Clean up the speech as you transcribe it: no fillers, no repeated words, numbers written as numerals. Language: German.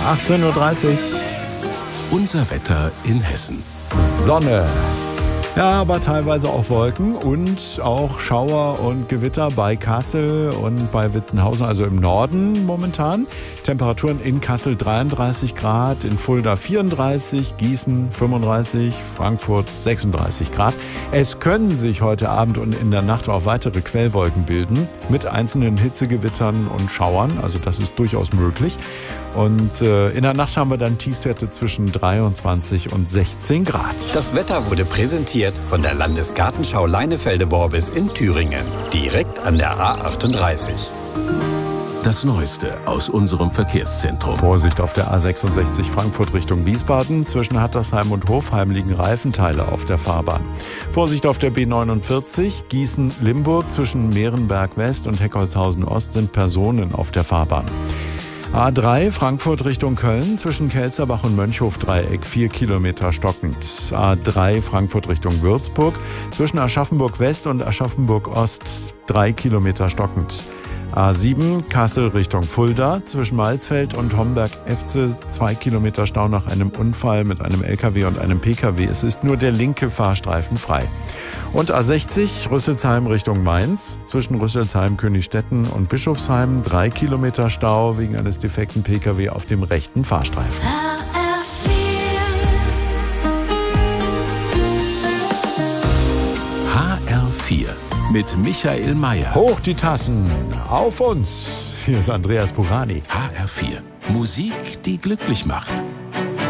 18:30 Uhr. Unser Wetter in Hessen. Sonne. Ja, aber teilweise auch Wolken und auch Schauer und Gewitter bei Kassel und bei Witzenhausen, also im Norden momentan. Temperaturen in Kassel 33 Grad, in Fulda 34, Gießen 35, Frankfurt 36 Grad. Es können sich heute Abend und in der Nacht auch weitere Quellwolken bilden mit einzelnen Hitzegewittern und Schauern, also das ist durchaus möglich. Und in der Nacht haben wir dann Tiefstwerte zwischen 23 und 16 Grad. Das Wetter wurde präsentiert von der Landesgartenschau Leinefelde-Worbis in Thüringen, direkt an der A38. Das Neueste aus unserem Verkehrszentrum. Vorsicht auf der A66 Frankfurt Richtung Wiesbaden. Zwischen Hattersheim und Hofheim liegen Reifenteile auf der Fahrbahn. Vorsicht auf der B49 Gießen-Limburg. Zwischen Mehrenberg West und Heckholzhausen Ost sind Personen auf der Fahrbahn. A3 Frankfurt Richtung Köln, zwischen Kelzerbach und Mönchhof-Dreieck 4 Kilometer stockend. A3 Frankfurt Richtung Würzburg, zwischen Aschaffenburg West und Aschaffenburg Ost 3 Kilometer stockend. A7 Kassel Richtung Fulda, zwischen Malsfeld und Homberg-Efze 2 Kilometer Stau nach einem Unfall mit einem LKW und einem PKW. Es ist nur der linke Fahrstreifen frei. Und A60 Rüsselsheim Richtung Mainz, zwischen Rüsselsheim, Königstetten und Bischofsheim 3 Kilometer Stau wegen eines defekten PKW auf dem rechten Fahrstreifen. HR4 mit Michael Mayer. Hoch die Tassen, auf uns! Hier ist Andreas Burani. HR4. Musik, die glücklich macht.